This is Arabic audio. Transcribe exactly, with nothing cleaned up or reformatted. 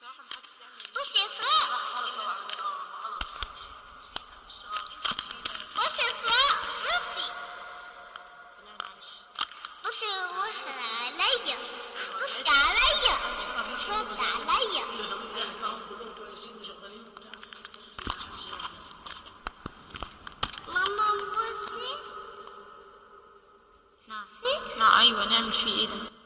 بصي فوق بصي فوق بصي بصي روح عليا بصي عليا صوت عليا ماما بصي نعم. نعم ايوه نعمل فيه ايه ده؟